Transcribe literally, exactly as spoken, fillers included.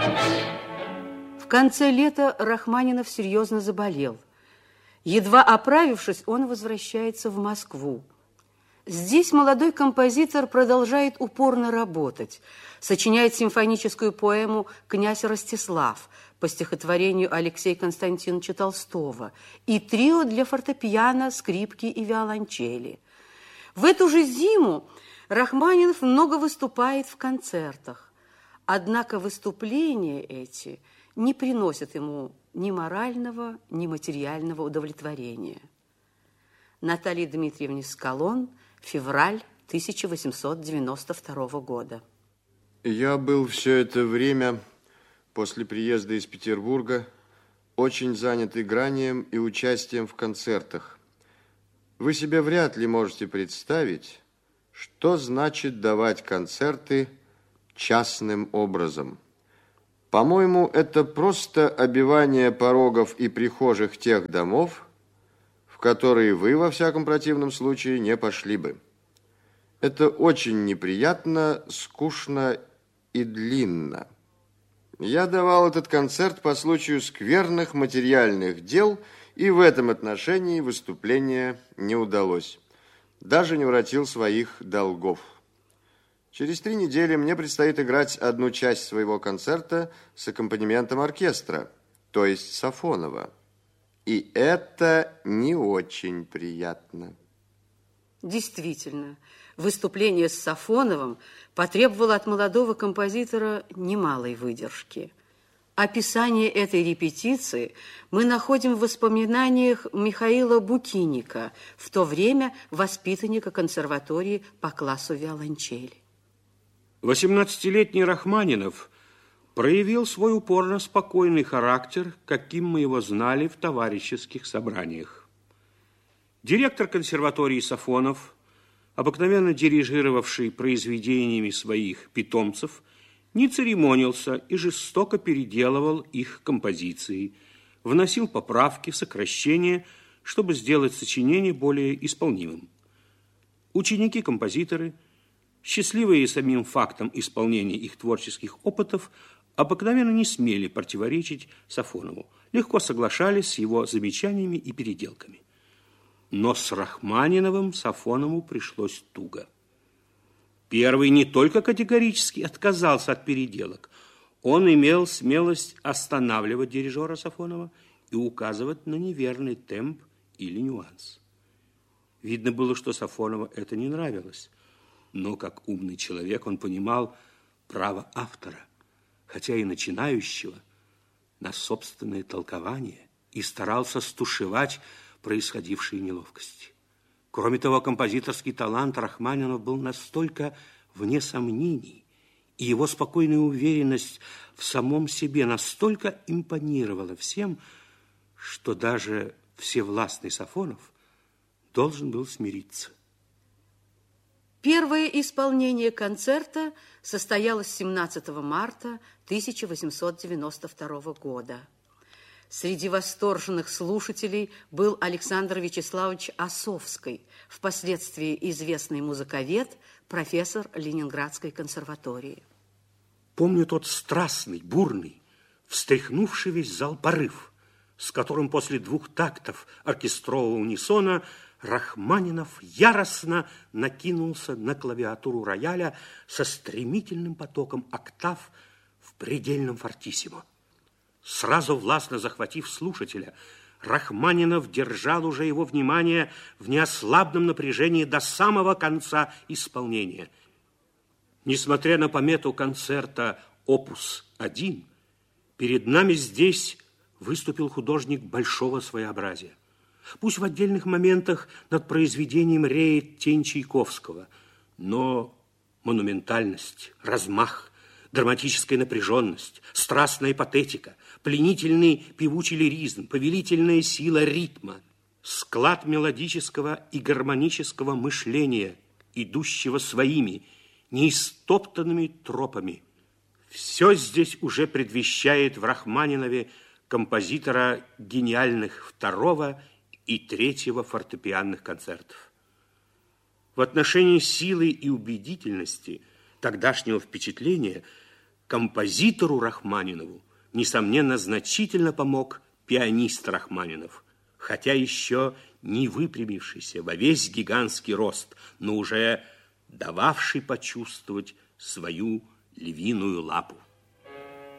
В конце лета Рахманинов серьезно заболел. Едва оправившись, он возвращается в Москву. Здесь молодой композитор продолжает упорно работать. Сочиняет симфоническую поэму «Князь Ростислав» по стихотворению Алексея Константиновича Толстого и трио для фортепиано, скрипки и виолончели. В эту же зиму Рахманинов много выступает в концертах. Однако выступления эти не приносят ему ни морального, ни материального удовлетворения. Наталья Дмитриевна Скалон, февраль тысяча восемьсот девяносто второго года. Я был все это время, после приезда из Петербурга, очень занят игранием и участием в концертах. Вы себе вряд ли можете представить, что значит давать концерты частным образом. По-моему, это просто обивание порогов и прихожих тех домов, в которые вы, во всяком противном случае, не пошли бы. Это очень неприятно, скучно и длинно. Я давал этот концерт по случаю скверных материальных дел, и в этом отношении выступление не удалось. Даже не воротил своих долгов. Через три недели мне предстоит играть одну часть своего концерта с аккомпанементом оркестра, то есть Сафонова. И это не очень приятно. Действительно, выступление с Сафоновым потребовало от молодого композитора немалой выдержки. Описание этой репетиции мы находим в воспоминаниях Михаила Букиника, в то время воспитанника консерватории по классу виолончели. восемнадцатилетний Рахманинов проявил свой упорно спокойный характер, каким мы его знали в товарищеских собраниях. Директор консерватории Сафонов, обыкновенно дирижировавший произведениями своих питомцев, не церемонился и жестоко переделывал их композиции, вносил поправки, сокращения, чтобы сделать сочинение более исполнимым. Ученики-композиторы, счастливые самим фактом исполнения их творческих опытов, обыкновенно не смели противоречить Сафонову, легко соглашались с его замечаниями и переделками. Но с Рахманиновым Сафонову пришлось туго. Первый не только категорически отказался от переделок, он имел смелость останавливать дирижера Сафонова и указывать на неверный темп или нюанс. Видно было, что Сафонову это не нравилось, но как умный человек он понимал право автора, хотя и начинающего, на собственное толкование и старался стушевать происходившие неловкости. Кроме того, композиторский талант Рахманинова был настолько вне сомнений, и его спокойная уверенность в самом себе настолько импонировала всем, что даже всевластный Сафонов должен был смириться. Первое исполнение концерта состоялось семнадцатого марта тысяча восемьсот девяносто второго года. Среди восторженных слушателей был Александр Вячеславович Осовский, впоследствии известный музыковед, профессор Ленинградской консерватории. Помню тот страстный, бурный, встряхнувший весь зал порыв, с которым после двух тактов оркестрового унисона Рахманинов яростно накинулся на клавиатуру рояля со стремительным потоком октав в предельном фортиссимо. Сразу властно захватив слушателя, Рахманинов держал уже его внимание в неослабном напряжении до самого конца исполнения. Несмотря на помету концерта опус один, перед нами здесь выступил художник большого своеобразия. Пусть в отдельных моментах над произведением реет тень Чайковского, но монументальность, размах, драматическая напряженность, страстная патетика, пленительный певучий лиризм, повелительная сила ритма, склад мелодического и гармонического мышления, идущего своими неистоптанными тропами. Все здесь уже предвещает в Рахманинове композитора гениальных второго и третьего фортепианных концертов. В отношении силы и убедительности тогдашнего впечатления Композитору Рахманинову, несомненно, значительно помог пианист Рахманинов, хотя еще не выпрямившийся во весь гигантский рост, но уже дававший почувствовать свою львиную лапу.